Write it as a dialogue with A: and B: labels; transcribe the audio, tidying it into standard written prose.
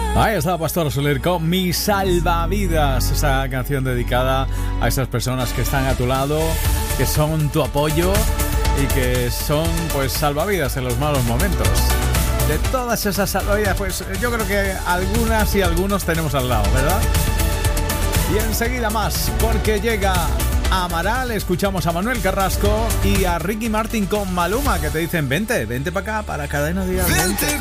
A: Ahí está Pastor Soler con Mi Salvavidas, esa canción dedicada a esas personas que están a tu lado, que son tu apoyo y que son pues salvavidas en los malos momentos. De todas esas salvavidas, pues yo creo que algunas y algunos tenemos al lado, ¿verdad? Y enseguida más, porque llega Amaral, escuchamos a Manuel Carrasco y a Ricky Martin con Maluma, que te dicen vente para acá, para Cadena Dial.